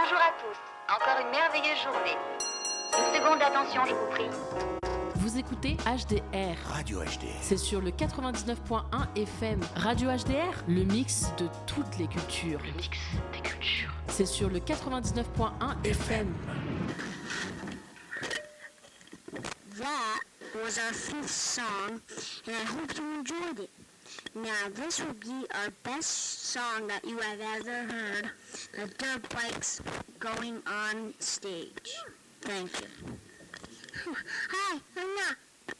Bonjour à tous, encore une merveilleuse journée. Une seconde d'attention, je vous prie. Vous écoutez HDR. Radio HDR. C'est sur le 99.1 FM. Radio HDR, le mix de toutes les cultures. Le mix des cultures. C'est sur le 99.1 FM. That was our fifth song, and I hope you enjoyed it. Now, this will be our best song that you have ever heard, the dirt bikes going on stage. Thank you. Hi, I'm not.